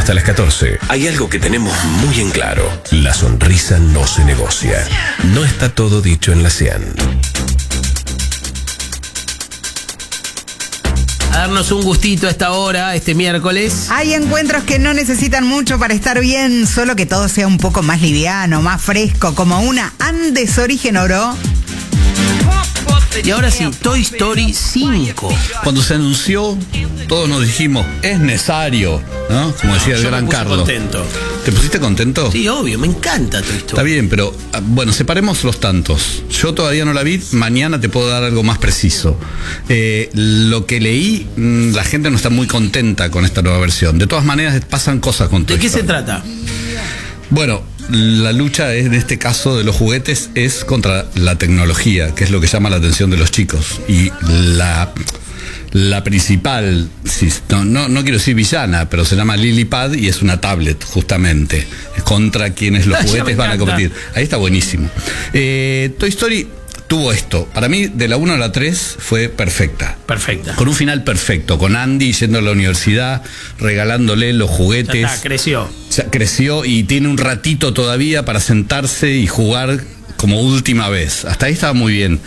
hasta las 14. Hay algo que tenemos muy en claro. La sonrisa no se negocia. No está todo dicho en la Cian. A darnos un gustito a esta hora, este miércoles. Hay encuentros que no necesitan mucho para estar bien, solo que todo sea un poco más liviano, más fresco, como una Andes Origen Oro. Y ahora sí, Toy Story 5. Cuando se anunció, todos nos dijimos, es necesario, ¿no? Como decía el gran Carlos. Contento. ¿Te pusiste contento? Sí, obvio, me encanta Toy Story. Está bien, pero bueno, separemos los tantos. Yo todavía no la vi, mañana te puedo dar algo más preciso. Lo que leí, la gente no está muy contenta con esta nueva versión. De todas maneras, pasan cosas con Toy ¿De qué Story. se trata? Bueno, la lucha en este caso de los juguetes es contra la tecnología, que es lo que llama la atención de los chicos. Y la principal, no quiero decir villana, pero se llama Lilipad y es una tablet, justamente, contra quienes los juguetes van a competir. Ahí está buenísimo. Toy Story tuvo esto. Para mí, de la 1 a la 3 fue perfecta. Perfecta. Con un final perfecto, con Andy yendo a la universidad, regalándole los juguetes. Ya está, creció. Creció y tiene un ratito todavía para sentarse y jugar como última vez. Hasta ahí estaba muy bien.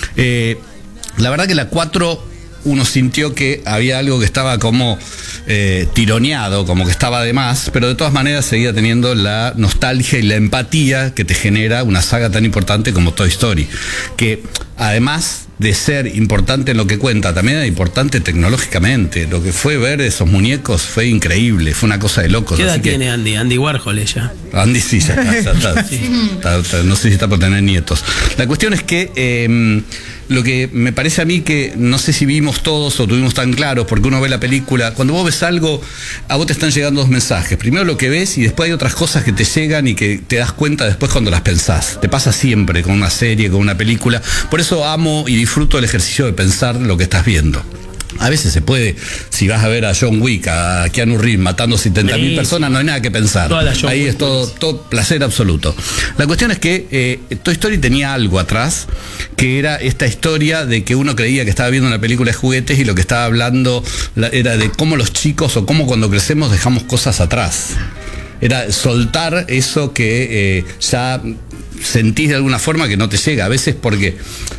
La verdad que la 4 uno sintió que había algo que estaba como tironeado, como que estaba de más, pero de todas maneras seguía teniendo la nostalgia y la empatía que te genera una saga tan importante como Toy Story, que además de ser importante en lo que cuenta, también era importante tecnológicamente. Lo que fue ver esos muñecos fue increíble, fue una cosa de locos. ¿Qué edad tiene Andy? Andy Warhol ella. Andy sí, ya está, sí. No sé si está por tener nietos. La cuestión es que lo que me parece a mí que no sé si vimos todos o tuvimos tan claros, porque uno ve la película, cuando vos ves algo, a vos te están llegando dos mensajes. Primero lo que ves y después hay otras cosas que te llegan y que te das cuenta después cuando las pensás. Te pasa siempre con una serie, con una película. Por eso amo y disfruto el ejercicio de pensar lo que estás viendo. A veces se puede, si vas a ver a John Wick, a Keanu Reeves matando 70.000 personas, no hay nada que pensar. Ahí es todo placer absoluto. La cuestión es que Toy Story tenía algo atrás, que era esta historia de que uno creía que estaba viendo una película de juguetes y lo que estaba hablando era de cómo los chicos o cómo cuando crecemos dejamos cosas atrás. Era soltar eso que ya sentís de alguna forma que no te llega. A veces porque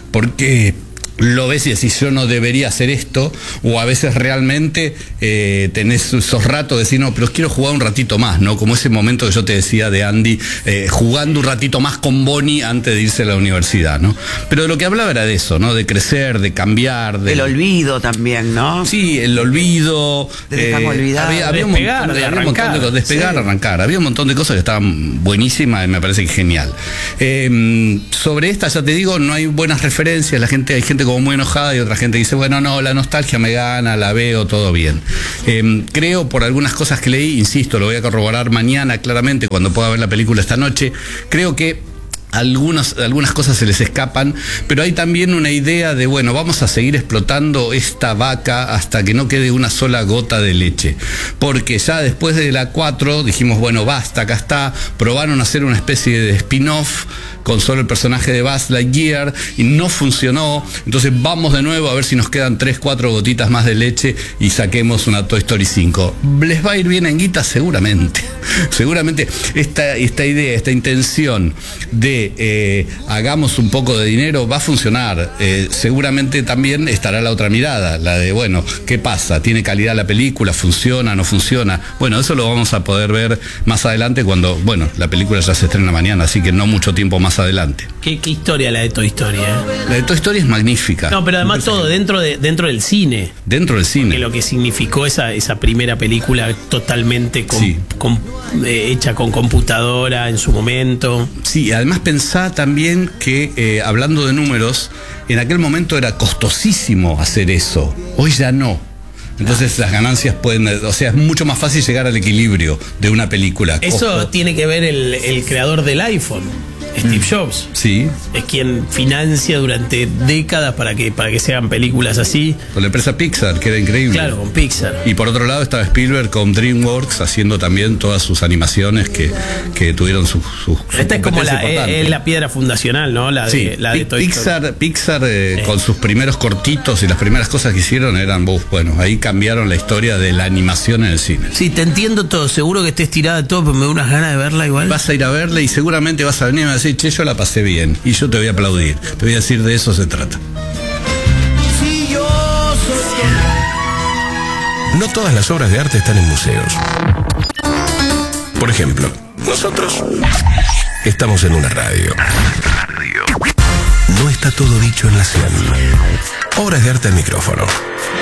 lo ves y decís, yo no debería hacer esto, o a veces realmente tenés esos ratos de decir, no, pero quiero jugar un ratito más, ¿no? Como ese momento que yo te decía de Andy, jugando un ratito más con Bonnie antes de irse a la universidad, ¿no? Pero de lo que hablaba era de eso, ¿no? De crecer, de cambiar. El olvido también, ¿no? Sí, el olvido. Dejamos olvidar. Había un montón de despegar, arrancar. Había un montón de cosas que estaban buenísimas y me parece que genial. Sobre esta, ya te digo, no hay buenas referencias. Hay gente como muy enojada y otra gente dice, bueno, no, la nostalgia me gana, la veo, todo bien. Creo, por algunas cosas que leí, insisto, lo voy a corroborar mañana claramente cuando pueda ver la película esta noche, creo que algunas cosas se les escapan, pero hay también una idea de, bueno, vamos a seguir explotando esta vaca hasta que no quede una sola gota de leche, porque ya después de la 4 dijimos, bueno, basta, acá está, probaron a hacer una especie de spin-off con solo el personaje de Buzz Lightyear y no funcionó, entonces vamos de nuevo a ver si nos quedan 3-4 gotitas más de leche y saquemos una Toy Story 5. ¿Les va a ir bien en guita? Seguramente esta idea, esta intención de hagamos un poco de dinero va a funcionar. Seguramente también estará la otra mirada, la de, bueno, ¿qué pasa? ¿Tiene calidad la película? ¿Funciona? ¿No funciona? Bueno, eso lo vamos a poder ver más adelante cuando, bueno, la película ya se estrena mañana, así que no mucho tiempo más adelante. ¿Qué historia la de Toy Story? La de Toy Story es magnífica. No, pero además todo dentro del cine. Dentro del cine. Que lo que significó esa primera película totalmente hecha con computadora en su momento. Sí, además pensá también que, hablando de números, en aquel momento era costosísimo hacer eso. Hoy ya no. Entonces las ganancias pueden, o sea, es mucho más fácil llegar al equilibrio de una película. Eso tiene que ver el creador del iPhone. Steve Jobs. Sí. Es quien financia durante décadas para que se hagan películas así. Con la empresa Pixar, que era increíble. Claro, con Pixar. Y por otro lado estaba Spielberg con DreamWorks haciendo también todas sus animaciones que tuvieron sus Esta es como importantes. es la piedra fundacional, ¿no? La de Toy Story. Pixar con sus primeros cortitos y las primeras cosas que hicieron eran, bueno, ahí cambiaron la historia de la animación en el cine. Sí, te entiendo todo. Seguro que estés tirada todo, pero me da unas ganas de verla igual. Vas a ir a verla y seguramente vas a venir y me vas a decir, che, yo la pasé bien. Y yo te voy a aplaudir. Te voy a decir, de eso se trata. No todas las obras de arte están en museos. Por ejemplo, nosotros estamos en una radio. No está todo dicho en la 100. Obras de arte al micrófono.